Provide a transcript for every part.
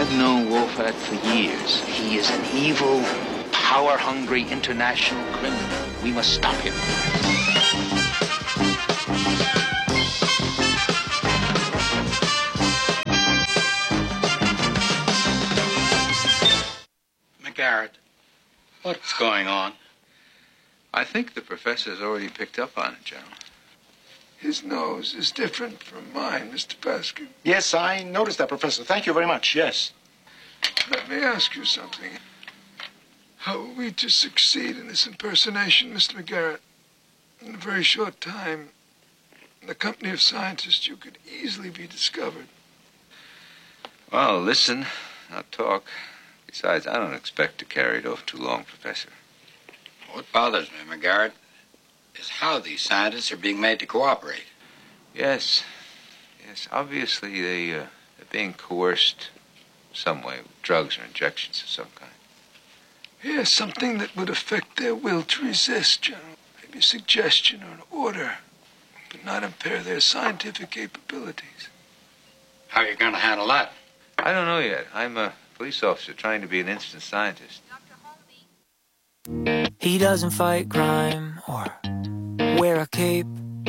I've known Wolfat for years. He is an evil, power-hungry international criminal. We must stop him. McGarrett, what's going on? I think the professor's already picked up on it, General. His nose is different from mine, Mr. Baskin. Yes, I noticed that, Professor. Thank you very much, yes. Let me ask you something. How are we to succeed in this impersonation, Mr. McGarrett? In a very short time, in the company of scientists, you could easily be discovered. Well, listen, not talk. Besides, I don't expect to carry it off too long, Professor. What bothers me, McGarrett, is how these scientists are being made to cooperate. Yes. Obviously, they're being coerced some way with drugs or injections of some kind. Yes, something that would affect their will to resist, General. Maybe a suggestion or an order, but not impair their scientific capabilities. How are you going to handle that? I don't know yet. I'm a police officer trying to be an instant scientist. He doesn't fight crime or wear a cape.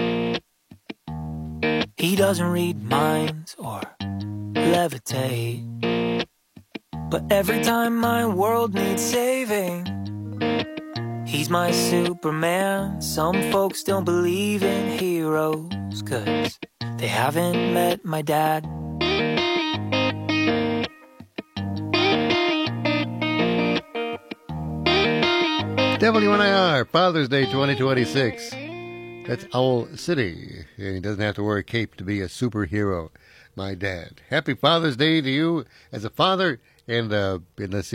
He doesn't read minds or levitate. But every time my world needs saving, he's my Superman. Some folks don't believe in heroes 'cause they haven't met my dad. WNIR, Father's Day 2026. That's Owl City. And he doesn't have to wear a cape to be a superhero. My dad. Happy Father's Day to you as a father. And it's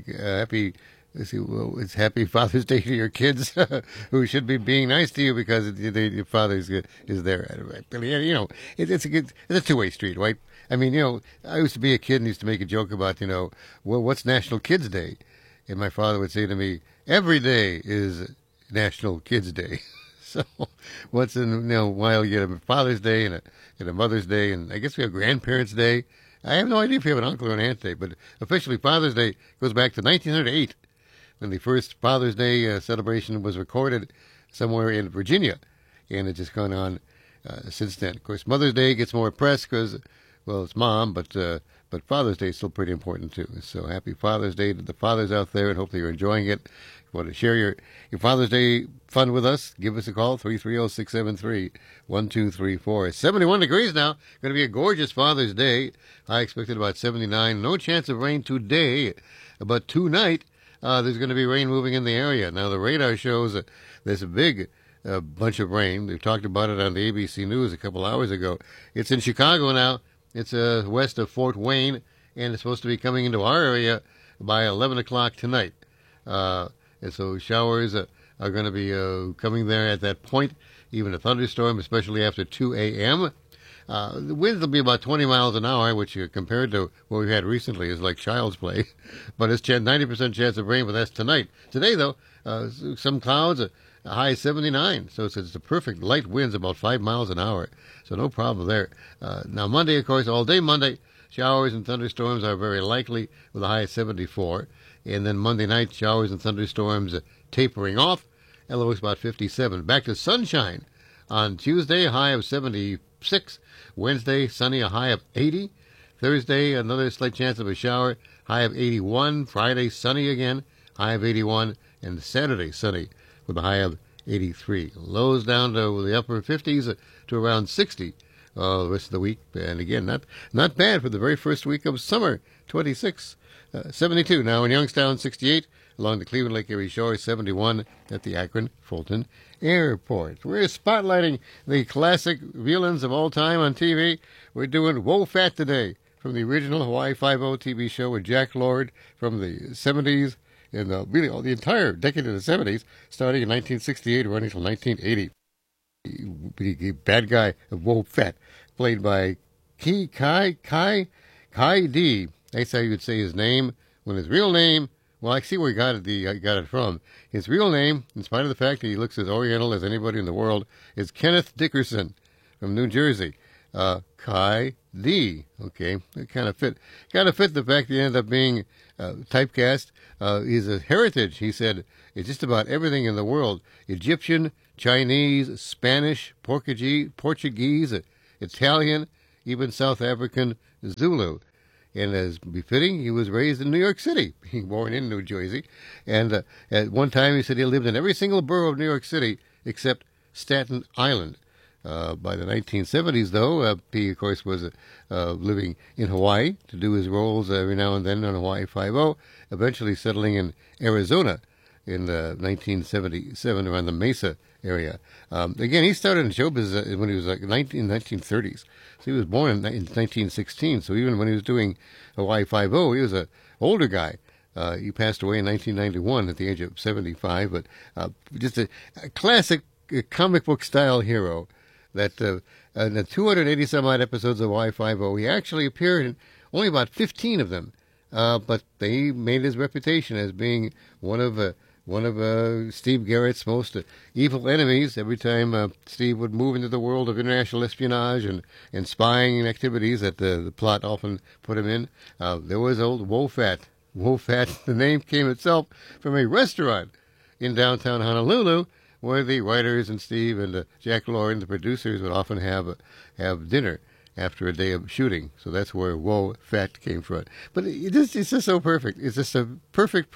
Happy Father's Day to your kids who should be being nice to you because your father is there. You know, it's a two-way street, right? I mean, you know, I used to be a kid and used to make a joke about, well, what's National Kids Day? And my father would say to me, every day is National Kids Day. So once in a while you get a Father's Day and a Mother's Day, and I guess we have Grandparents' Day. I have no idea if you have an uncle or an aunt day, but officially Father's Day goes back to 1908 when the first Father's Day celebration was recorded somewhere in Virginia, and it's just gone on since then. Of course, Mother's Day gets more press because, well, it's mom, but Father's Day is still pretty important too. So happy Father's Day to the fathers out there, and hopefully you're enjoying it. If you want to share your Father's Day fun with us, give us a call, 330-673-1234. It's 71 degrees now. Going to be a gorgeous Father's Day. I expected about 79. No chance of rain today, but tonight there's going to be rain moving in the area. Now, the radar shows there's a big bunch of rain. We've talked about it on the ABC News a couple hours ago. It's in Chicago now. It's west of Fort Wayne, and it's supposed to be coming into our area by 11 o'clock tonight. And so showers are going to be coming there at that point, even a thunderstorm, especially after 2 a.m. The winds will be about 20 miles an hour, which compared to what we've had recently is like child's play. But it's 90% chance of rain, but that's tonight. Today, though, some clouds, a high 79. So it's the perfect light winds, about 5 miles an hour. So no problem there. Now, Monday, of course, all day Monday, showers and thunderstorms are very likely with a high of 74. And then Monday night, showers and thunderstorms tapering off. LO is about 57. Back to sunshine on Tuesday, a high of 76. Wednesday, sunny, a high of 80. Thursday, another slight chance of a shower, high of 81. Friday, sunny again, high of 81. And Saturday, sunny with a high of 83. Lows down to the upper 50s to around 60 the rest of the week. And again, not bad for the very first week of summer, 26. 72 now in Youngstown, 68 along the Cleveland Lake Erie Shore, 71 at the Akron Fulton Airport. We're spotlighting the classic villains of all time on TV. We're doing Woe Fat today from the original Hawaii Five-O TV show with Jack Lord from the 70s and really all the entire decade of the 70s, starting in 1968 running until 1980. The bad guy of Woe Fat, played by Kai D. That's how you would say his name. When his real name, well, I see where he got it from. His real name, in spite of the fact that he looks as oriental as anybody in the world, is Kenneth Dickerson from New Jersey. Kai D. Okay, it kind of fit the fact that he ended up being typecast. He's a heritage. He said it's just about everything in the world: Egyptian, Chinese, Spanish, Portuguese, Italian, even South African Zulu. And as befitting, he was raised in New York City, being born in New Jersey. And at one time, he said he lived in every single borough of New York City except Staten Island. By the 1970s, though, he, of course, was living in Hawaii to do his roles every now and then on Hawaii Five-0, eventually settling in Arizona in 1977 around the Mesa area. Again, he started in show business when he was like 1930s. So he was born in 1916. So even when he was doing Hawaii Five-0, he was an older guy. He passed away in 1991 at the age of 75. But just a classic comic book style hero. That in the 280 some odd episodes of Hawaii Five-0, he actually appeared in only about 15 of them. But they made his reputation as being one of Steve Garrett's most evil enemies. Every time Steve would move into the world of international espionage and spying activities that the plot often put him in, there was old Wofat. Wofat, the name came itself from a restaurant in downtown Honolulu where the writers and Steve and Jack Lord, the producers, would often have dinner after a day of shooting. So that's where Wofat came from. But it's just so perfect. It's just a perfect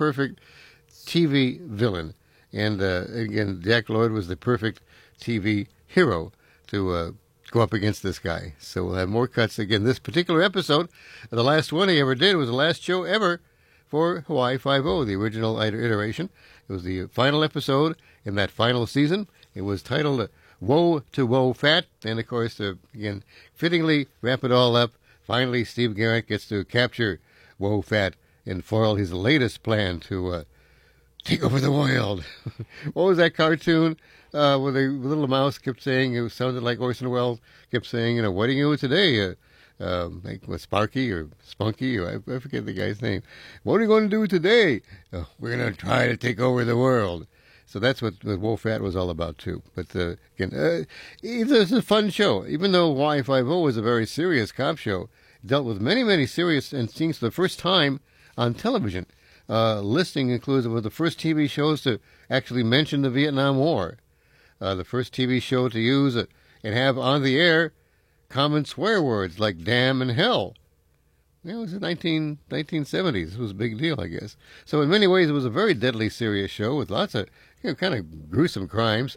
TV villain. And again, Jack Lord was the perfect TV hero to go up against this guy. So we'll have more cuts. Again, this particular episode, the last one he ever did, was the last show ever for Hawaii Five-0, the original iteration. It was the final episode in that final season. It was titled Woe to Wofat. And, of course, again, fittingly wrap it all up, finally Steve Garrett gets to capture Wofat and foil his latest plan to take over the world. What was that cartoon where the little mouse kept saying, it sounded like Orson Welles kept saying, what do you do today? Like what, Sparky or Spunky, or I forget the guy's name. What are you going to do today? We're going to try to take over the world. So that's what Wofat was all about, too. But again, it's a fun show. Even though Hawaii Five-0 was a very serious cop show, it dealt with many, many serious scenes for the first time on television. Listing includes one of the first TV shows to actually mention the Vietnam War. The first TV show to use and have on the air common swear words like damn and hell. It was the 1970s. It was a big deal, I guess. So in many ways, it was a very deadly, serious show with lots of kind of gruesome crimes.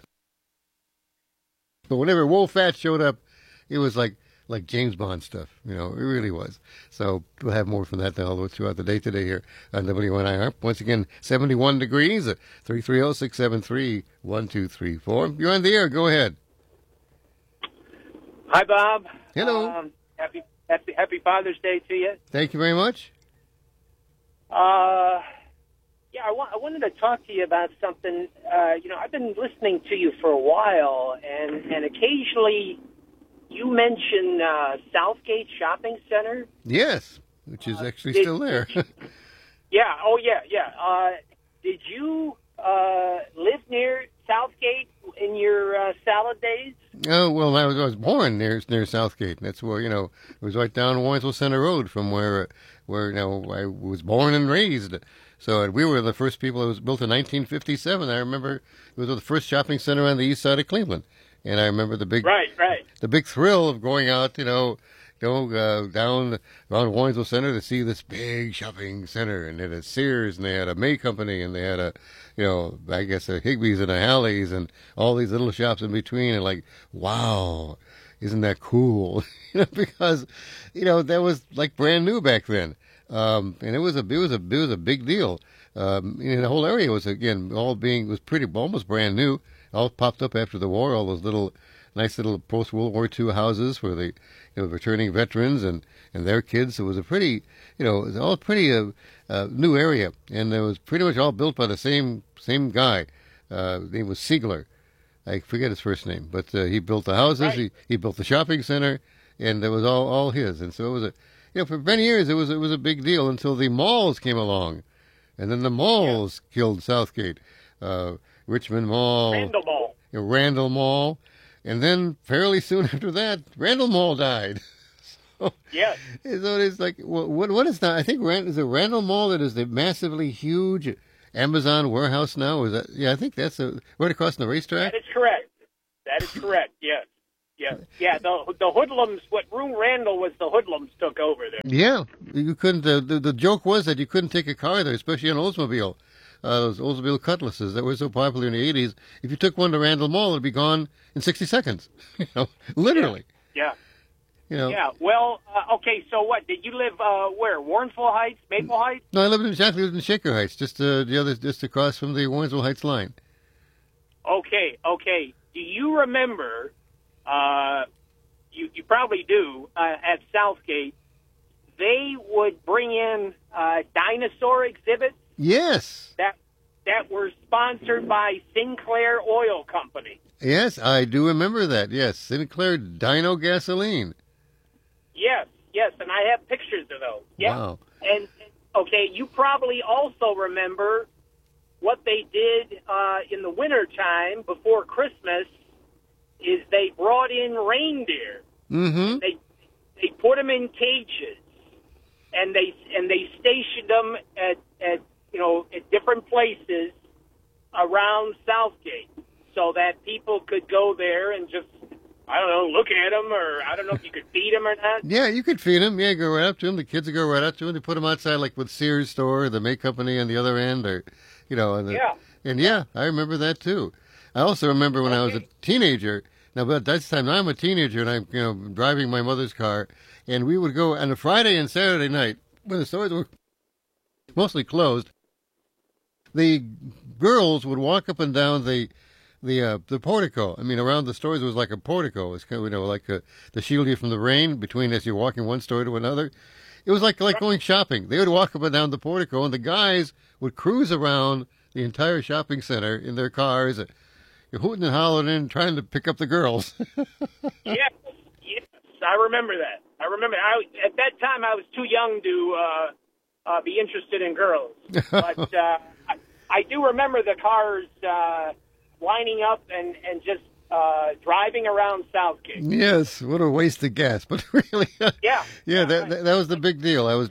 But whenever Wofat showed up, it was like James Bond stuff. It really was. So we'll have more from that all throughout the day today here on WNIR. Once again, 71 degrees, 330-673-1234. You're on the air. Go ahead. Hi, Bob. Hello. Happy Father's Day to you. Thank you very much. I wanted to talk to you about something. I've been listening to you for a while, and occasionally you mention Southgate Shopping Center. Yes, which is actually still there. Yeah. Oh, yeah. Did you live near Southgate in your salad days? Oh, well, I was born near Southgate. That's where, it was right down Warrensville Center Road from where I was born and raised. So we were the first people. It was built in 1957. I remember it was the first shopping center on the east side of Cleveland. And I remember the big the big thrill of going out, down around Warrensville Center to see this big shopping center. And they had a Sears, and they had a May Company, and they had a Higbee's and a Halley's, and all these little shops in between. And like, wow, isn't that cool? Because that was like brand new back then. And it was a big deal. The whole area was almost brand new. All popped up after the war. All those nice little post-World War II houses for the returning veterans and their kids. It was a pretty, it was all pretty new area, and it was pretty much all built by the same guy. His name was Siegler. I forget his first name, but he built the houses. Right. He built the shopping center, and it was all his. And so it was for many years it was a big deal until the malls came along, and then the malls killed Southgate. Richmond Mall, Randall Mall, and then fairly soon after that, Randall Mall died. Yes. So it's like, what is that? I think is it Randall Mall that is the massively huge Amazon warehouse now? Is that? Yeah, I think that's right across from the racetrack. That is correct. That is correct. Yes. Yes. Yeah. The hoodlums. What Room Randall was, the hoodlums took over there. Yeah, you couldn't. The joke was that you couldn't take a car there, especially an Oldsmobile. Those Oldsmobile Cutlasses that were so popular in the 80s. If you took one to Randall Mall, it'd be gone in 60 seconds. Literally. Yeah. You know. Yeah. Well, okay. So what? Did you live where? Warrensville Heights, Maple Heights? No, I lived in Shaker Heights, just just across from the Warrensville Heights line. Okay. Okay. Do you remember? You probably do. At Southgate, they would bring in dinosaur exhibits. Yes. That were sponsored by Sinclair Oil Company. Yes, I do remember that. Yes, Sinclair Dino Gasoline. Yes, and I have pictures of those. Yeah. Wow. And okay, you probably also remember what they did in the wintertime before Christmas is they brought in reindeer. Mm-hmm. They put them in cages, and they stationed them at different places around Southgate, so that people could go there and just, I don't know, look at them, or I don't know if you could feed them or not. Yeah, you could feed them. Yeah, go right up to them. The kids would go right up to them. They put them outside, like with Sears store, the May Company on the other end, or, And yeah, I remember that too. I also remember when I was a teenager. Now, but that's the time. Now I'm a teenager, and I'm driving my mother's car, and we would go on a Friday and Saturday night when the stores were mostly closed. The girls would walk up and down the portico. I mean, around the stores was like a portico. It's kind of, like to shield you from the rain between as you're walking one store to another. It was like going shopping. They would walk up and down the portico, and the guys would cruise around the entire shopping center in their cars, hooting and hollering, trying to pick up the girls. Yes, I remember that. At that time, I was too young to be interested in girls, but I do remember the cars lining up and just driving around Southgate. Yes, what a waste of gas! But really, yeah. That was the big deal. I was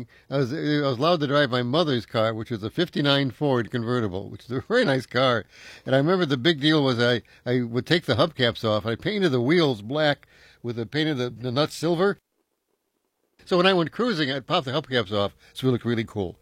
allowed to drive my mother's car, which was a '59 Ford convertible, which is a very nice car. And I remember the big deal was I would take the hubcaps off. I painted the wheels black painted the nuts silver. So when I went cruising, I'd pop the hubcaps off, so it looked really cool.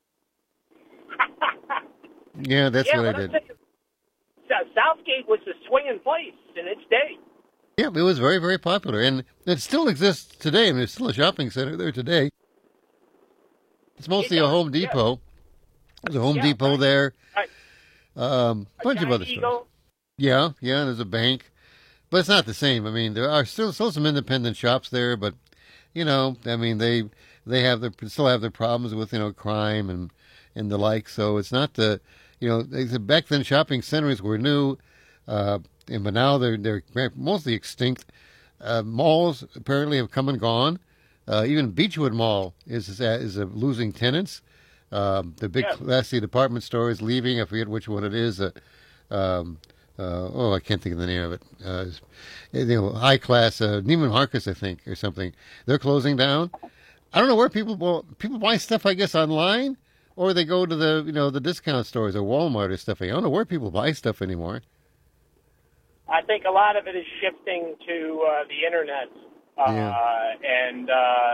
Yeah, that's what I did. Southgate was a swinging place in its day. Yeah, it was very, very popular, and it still exists today. I mean, there's still a shopping center there today. It's mostly a Home Depot. There's a Home Depot there. Right. Bunch of other stores. Yeah, there's a bank. But it's not the same. I mean, there are still some independent shops there, but, I mean, they still have their problems with, crime and the like. So it's not back then shopping centers were new, but now they're mostly extinct. Malls apparently have come and gone. Even Beechwood Mall is losing tenants. The big classy department store is leaving. I forget which one it is. I can't think of the name of it. High class Neiman Marcus, I think, or something. They're closing down. I don't know where people buy stuff. I guess online, or they go to the discount stores or Walmart or stuff. I don't know where people buy stuff anymore. I think a lot of it is shifting to the internet, and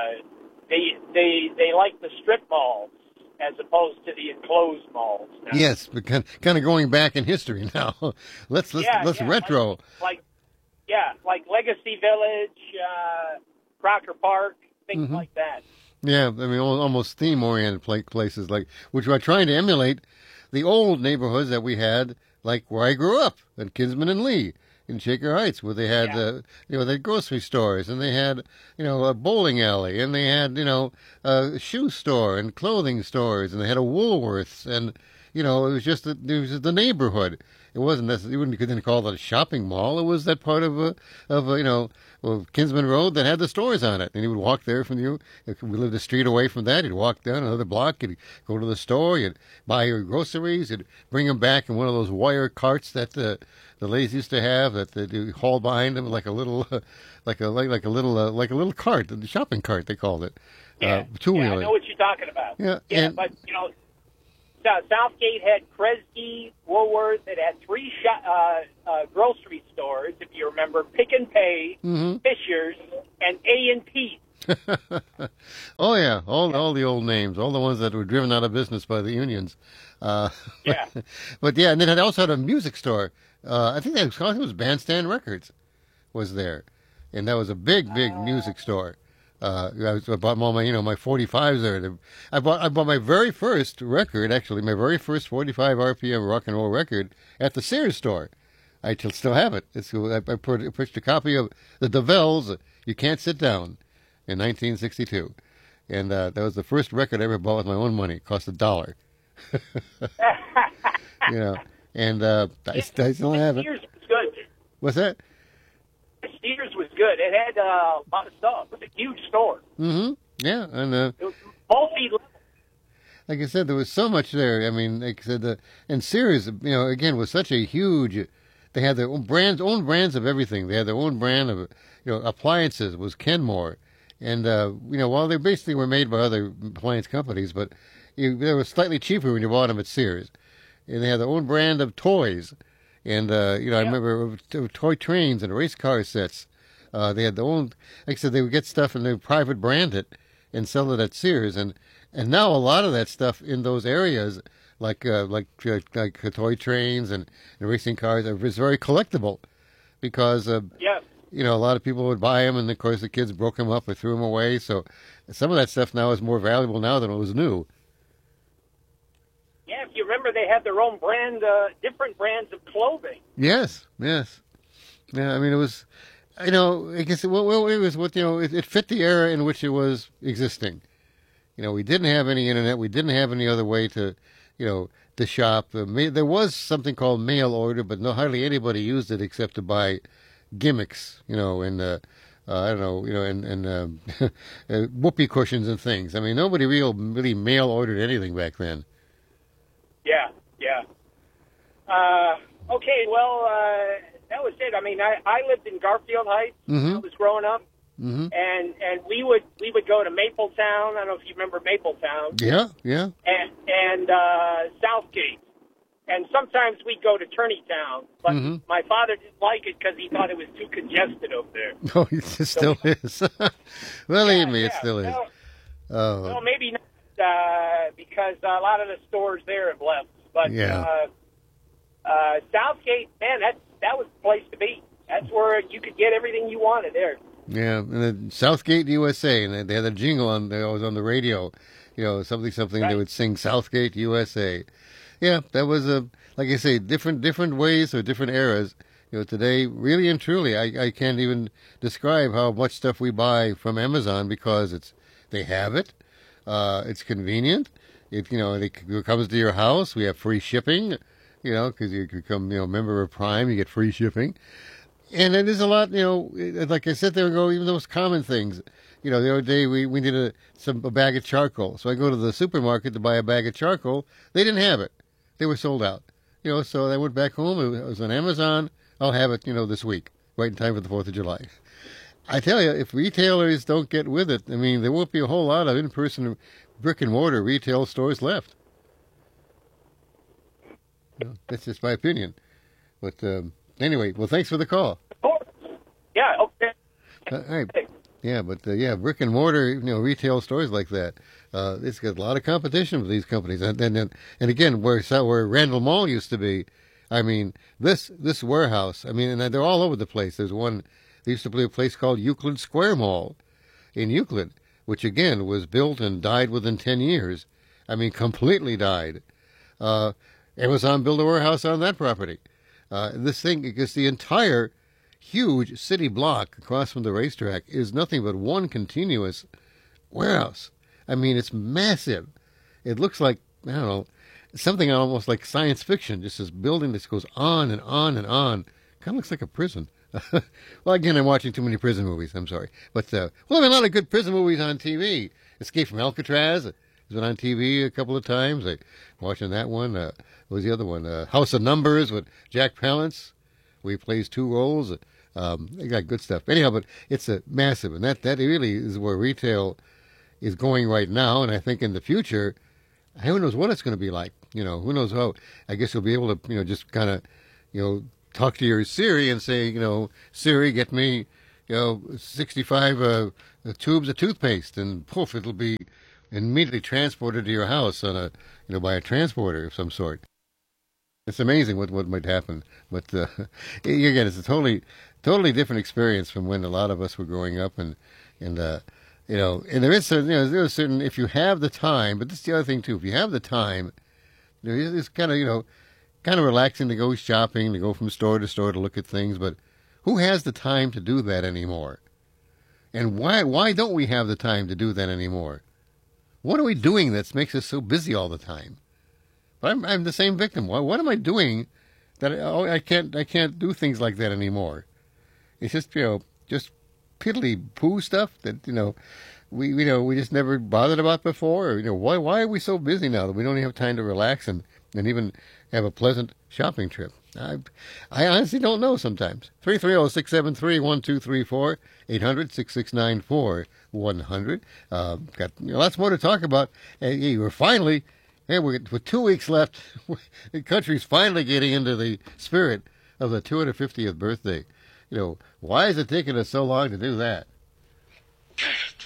they like the strip malls as opposed to the enclosed malls now. Yes, but kind of going back in history now. let's retro. Like Legacy Village, Crocker Park, things like that. Yeah, I mean, almost theme-oriented places, which are trying to emulate the old neighborhoods that we had, like where I grew up, at Kinsman and Lee, in Shaker Heights, where they had, they had grocery stores, and they had, a bowling alley, and they had, a shoe store and clothing stores, and they had a Woolworths, and you know, it was just the neighborhood. It wasn't necessarily, you couldn't call it a shopping mall. It was that part of you know, of Kinsman Road that had the stores on it. And he would walk there from you. If we lived a street away from that. He'd walk down another block. He'd go to the store. He'd buy your groceries. He'd bring them back in one of those wire carts that the ladies used to have that they haul behind them like a little, like a little cart, the shopping cart they called it. Yeah, two-wheeler. I know what you're talking about. Yeah, but you know, Southgate had Kresge, Woolworth. It had three grocery stores, if you remember: Pick and Pay, Fisher's, and A&P. Oh yeah, all the old names, all the ones that were driven out of business by the unions. Yeah. But yeah, and then it also had a music store. I think it was Bandstand Records was there, and that was a big music store. I bought all my, my 45s there. I bought my very first record, actually, my very first 45 RPM rock and roll record at the Sears store. I still have it. I purchased a copy of the DeVelle's "You Can't Sit Down" in 1962, and that was the first record I ever bought with my own money. It cost $1. And I still have it. Sears was good. What's that? Sears was good. It had a lot of stuff. It was a huge store. Mm-hmm. Yeah, and it was multi-level. Like I said, there was so much there. I mean, like I said, and Sears, again, was such a huge. They had their own brands of everything. They had their own brand of, appliances was Kenmore, and while they basically were made by other appliance companies, but they were slightly cheaper when you bought them at Sears, and they had their own brand of toys. And, I remember toy trains and race car sets. They had their own, like I said, they would get stuff and they would private brand it and sell it at Sears. And now a lot of that stuff in those areas, like toy trains and racing cars, is very collectible because, a lot of people would buy them and, of course, the kids broke them up or threw them away. So some of that stuff now is more valuable now than it was new. Yeah, if you remember, they had their own brand, different brands of clothing. Yes. Yeah, I mean, it was, I guess, it was what, it fit the era in which it was existing. We didn't have any internet. We didn't have any other way to, to shop. There was something called mail order, but hardly anybody used it except to buy gimmicks, and I don't know, and whoopee cushions and things. I mean, nobody really mail ordered anything back then. Yeah. Okay, well, that was it. I mean, I lived in Garfield Heights when I was growing up, and we would go to Mapletown. I don't know if you remember Mapletown. Yeah. And Southgate, and sometimes we'd go to Turneytown, but my father didn't like it because he thought it was too congested over there. Oh, it still is. Believe me, it still is. Well, maybe not. Because a lot of the stores there have left. But Southgate, man, that was the place to be. That's where you could get everything you wanted there. Yeah, and then Southgate USA, and they had a jingle on. They always on the radio, something. Right. They would sing Southgate USA. Yeah, that was like I say, different ways or different eras. Today, really and truly, I can't even describe how much stuff we buy from Amazon because they have it. It's convenient. It comes to your house. We have free shipping, because you become a member of Prime, you get free shipping, and it is a lot. Like I sit there and go, even those common things. The other day we needed a bag of charcoal, so I go to the supermarket to buy a bag of charcoal. They didn't have it. They were sold out. So I went back home. It was on Amazon. I'll have it, this week, right in time for the 4th of July. I tell you, if retailers don't get with it, I mean, there won't be a whole lot of in-person brick-and-mortar retail stores left. That's just my opinion. But anyway, well, thanks for the call. Yeah, okay. All right. Yeah, but brick-and-mortar, retail stores like that, it's got a lot of competition with these companies. And again, where Randall Mall used to be, I mean, this warehouse, I mean, and they're all over the place. There's one. There used to be a place called Euclid Square Mall in Euclid, which, again, was built and died within 10 years. I mean, completely died. Amazon built a warehouse on that property. This thing, because the entire huge city block across from the racetrack is nothing but one continuous warehouse. I mean, it's massive. It looks like, I don't know, something almost like science fiction. Just this building that goes on and on and on. Kind of looks like a prison. Well, again, I'm watching too many prison movies. I'm sorry. But, well, there are a lot of good prison movies on TV. Escape from Alcatraz has been on TV a couple of times. I'm watching that one. What was the other one? House of Numbers with Jack Palance, where he plays two roles. They got good stuff. Anyhow, but it's a massive, and that really is where retail is going right now. And I think in the future, who knows what it's going to be like. Who knows how. I guess you'll be able to, just kind of, talk to your Siri and say, Siri, get me, 65 tubes of toothpaste, and poof, it'll be immediately transported to your house on a, by a transporter of some sort. It's amazing what might happen. But again, it's a totally different experience from when a lot of us were growing up, and there is certain, if you have the time, but this is the other thing too, if you have the time, it's kind of relaxing to go shopping, to go from store to store to look at things, but who has the time to do that anymore? And why don't we have the time to do that anymore? What are we doing that makes us so busy all the time? But I'm the same victim. What am I doing that I can't do things like that anymore? It's just just piddly poo stuff that we just never bothered about before. Why are we so busy now that we don't have time to relax and even have a pleasant shopping trip? I honestly don't know sometimes. 330-673-1234, 800-6694-100. Got lots more to talk about. We're finally, with 2 weeks left, the country's finally getting into the spirit of the 250th birthday. Why is it taking us so long to do that? Garrett,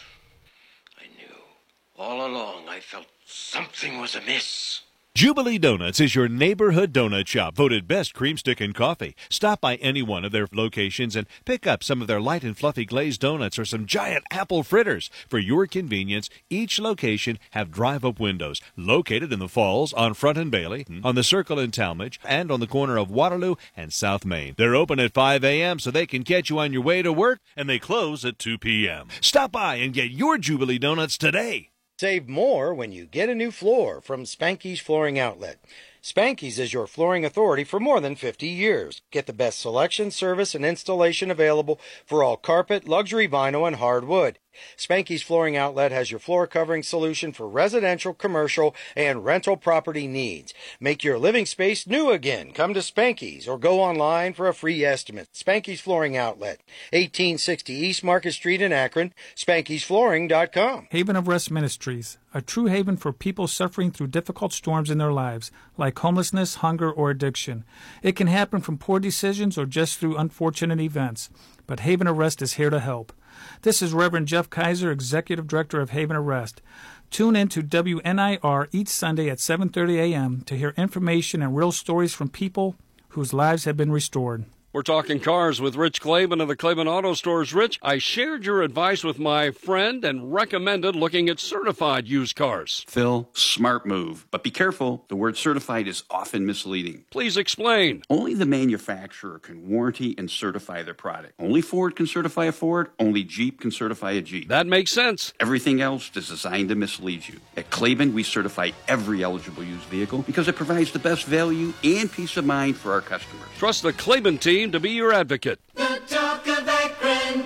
I knew. All along I felt something was amiss. Jubilee Donuts is your neighborhood donut shop, voted best cream stick and coffee. Stop by any one of their locations and pick up some of their light and fluffy glazed donuts or some giant apple fritters. For your convenience, each location have drive-up windows located in the Falls, on Front and Bailey, on the Circle in Talmadge, and on the corner of Waterloo and South Main. They're open at 5 a.m. so they can catch you on your way to work, and they close at 2 p.m. Stop by and get your Jubilee Donuts today. Save more when you get a new floor from Spanky's Flooring Outlet. Spanky's is your flooring authority for more than 50 years. Get the best selection, service, and installation available for all carpet, luxury vinyl, and hardwood. Spanky's Flooring Outlet has your floor covering solution for residential, commercial, and rental property needs. Make your living space new again. Come to Spanky's or go online for a free estimate. Spanky's Flooring Outlet, 1860 East Market Street in Akron, Spanky'sFlooring.com. Haven of Rest Ministries, a true haven for people suffering through difficult storms in their lives, like homelessness, hunger, or addiction. It can happen from poor decisions or just through unfortunate events, but Haven of Rest is here to help. This is Reverend Jeff Kaiser, Executive Director of Haven of Rest. Tune in to WNIR each Sunday at 7:30 a.m. to hear information and real stories from people whose lives have been restored. We're talking cars with Rich Claiborne of the Claiborne Auto Stores. Rich, I shared your advice with my friend and recommended looking at certified used cars. Phil, smart move. But be careful, the word certified is often misleading. Please explain. Only the manufacturer can warranty and certify their product. Only Ford can certify a Ford, only Jeep can certify a Jeep. That makes sense. Everything else is designed to mislead you. At Claiborne, we certify every eligible used vehicle because it provides the best value and peace of mind for our customers. Trust the Claiborne team to be your advocate. The talk of Akron,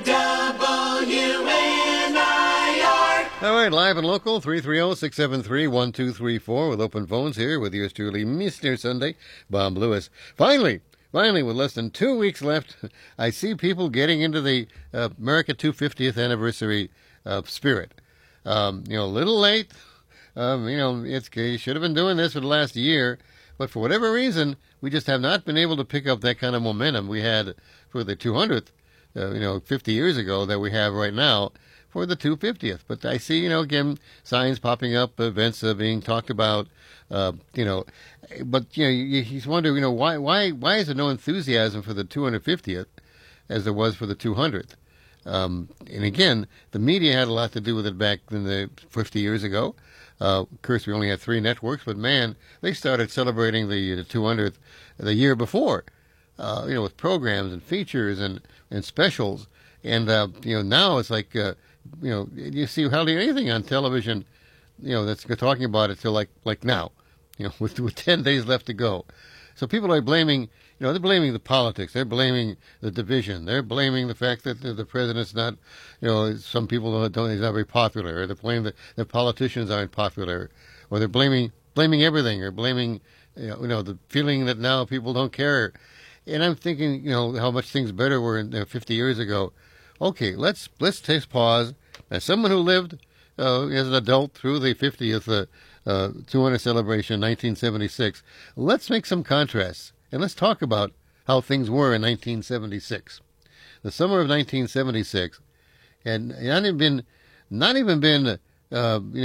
WNIR. All right, live and local, 330-673-1234 with open phones here with yours truly, Mr. Sunday, Bob Lewis. Finally, with less than 2 weeks left, I see people getting into the America 250th anniversary spirit. A little late. You should have been doing this for the last year. But for whatever reason, we just have not been able to pick up that kind of momentum we had for the 200th, 50 years ago that we have right now for the 250th. But I see, again, signs popping up, events being talked about, But, you wonder, why is there no enthusiasm for the 250th as there was for the 200th? And again, the media had a lot to do with it back in the 50 years ago. Of course, we only had 3 networks, but man, they started celebrating the 200th the year before, with programs and features and specials. And, now it's like, you see hardly anything on television, that's talking about it till like now. with 10 days left to go. So people are blaming, they're blaming the politics. They're blaming the division. They're blaming the fact that the president's not, some people don't, he's not very popular. Or they're blaming that the politicians aren't popular. Or they're blaming everything. Or blaming, the feeling that now people don't care. And I'm thinking, how much things better were 50 years ago. Okay, let's take pause. As someone who lived as an adult through the 50th 200th celebration in 1976, let's make some contrasts. And let's talk about how things were in 1976. The summer of 1976 had not even been